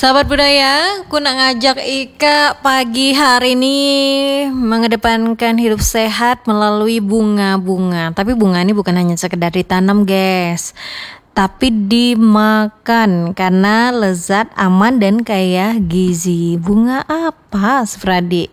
Sahabat budaya, aku nak ngajak Ika pagi hari ini mengedepankan hidup sehat melalui bunga-bunga. Tapi bunga ini bukan hanya sekedar ditanam, guys, tapi dimakan karena lezat, aman, dan kaya gizi. Bunga apa, Fradi?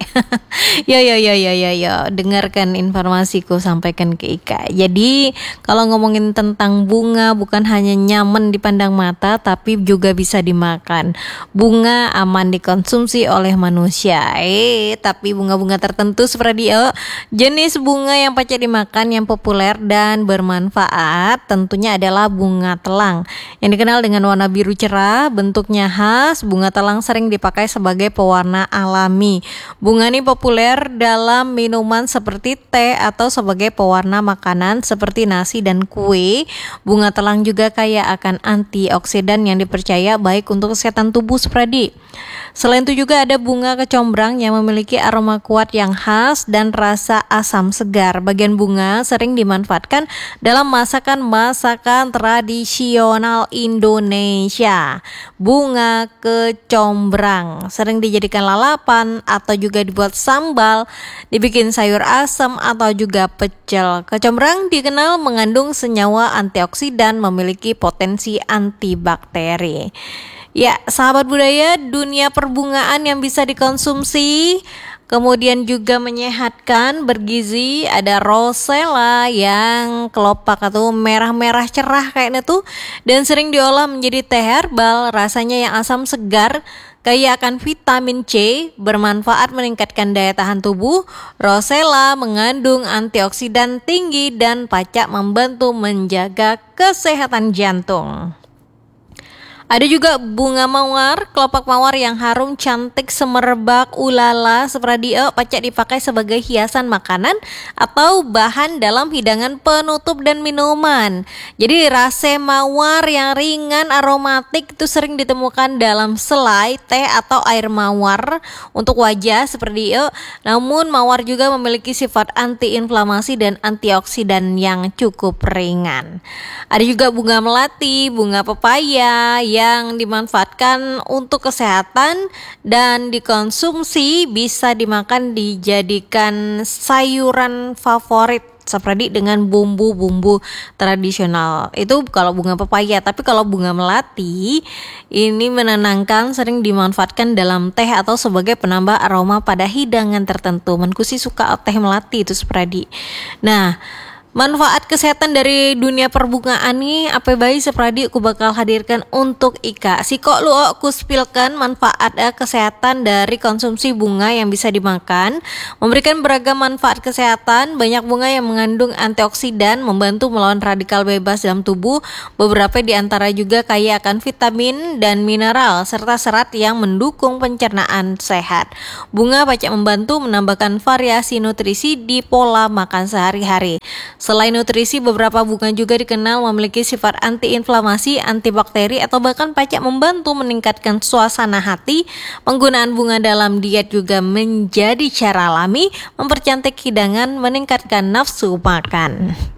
Yo, dengarkan informasiku sampaikan ke Ika. Jadi, kalau ngomongin tentang bunga bukan hanya nyaman dipandang mata, tapi juga bisa dimakan. Bunga aman dikonsumsi oleh manusia. Tapi bunga-bunga tertentu, Fradi, jenis bunga yang pacak dimakan yang populer dan bermanfaat tentunya adalah bunga telang yang dikenal dengan warna biru cerah, bentuknya khas. Bunga telang sering dipakai sebagai pewarna alami. Bunga ini populer dalam minuman seperti teh atau sebagai pewarna makanan seperti nasi dan kue. Bunga telang juga kaya akan antioksidan yang dipercaya baik untuk kesehatan tubuh, Spradi. Selain itu juga ada bunga kecombrang yang memiliki aroma kuat yang khas dan rasa asam segar. Bagian bunga sering dimanfaatkan dalam masakan-masakan tradisional Indonesia. Bunga kecombrang sering dijadikan lalapan atau juga dibuat sambal, dibikin sayur asam atau juga pecel. Kecombrang dikenal mengandung senyawa antioksidan, memiliki potensi antibakteri. Ya, sahabat budaya, dunia perbungaan yang bisa dikonsumsi, kemudian juga menyehatkan, bergizi. Ada rosella yang kelopak atau merah-merah cerah kayaknya tuh, dan sering diolah menjadi teh herbal. Rasanya yang asam segar, kaya akan vitamin C, bermanfaat meningkatkan daya tahan tubuh. Rosella mengandung antioksidan tinggi dan pacak membantu menjaga kesehatan jantung. Ada juga bunga mawar, kelopak mawar yang harum, cantik, semerbak, ulala, seperti pacak dipakai sebagai hiasan makanan atau bahan dalam hidangan penutup dan minuman. Jadi rasa mawar yang ringan, aromatik itu sering ditemukan dalam selai, teh atau air mawar untuk wajah seperti itu. Namun mawar juga memiliki sifat antiinflamasi dan antioksidan yang cukup ringan. Ada juga bunga melati, bunga pepaya yang dimanfaatkan untuk kesehatan dan dikonsumsi, bisa dimakan, dijadikan sayuran favorit seperti dengan bumbu-bumbu tradisional. Itu kalau bunga pepaya. Tapi kalau bunga melati ini menenangkan, sering dimanfaatkan dalam teh atau sebagai penambah aroma pada hidangan tertentu. Manku sih suka teh melati itu, Spradi. Nah, manfaat kesehatan dari dunia perbungaan nih apa baik, Sepradi aku bakal hadirkan untuk Ika. Kok lu aku spilkan manfaat kesehatan dari konsumsi bunga yang bisa dimakan. Memberikan beragam manfaat kesehatan. Banyak bunga yang mengandung antioksidan, membantu melawan radikal bebas dalam tubuh. Beberapa di antara juga kaya akan vitamin dan mineral serta serat yang mendukung pencernaan sehat. Bunga pacak membantu menambahkan variasi nutrisi di pola makan sehari-hari. Selain nutrisi, beberapa bunga juga dikenal memiliki sifat antiinflamasi, antibakteri, atau bahkan pacak membantu meningkatkan suasana hati. Penggunaan bunga dalam diet juga menjadi cara alami, mempercantik hidangan, meningkatkan nafsu makan.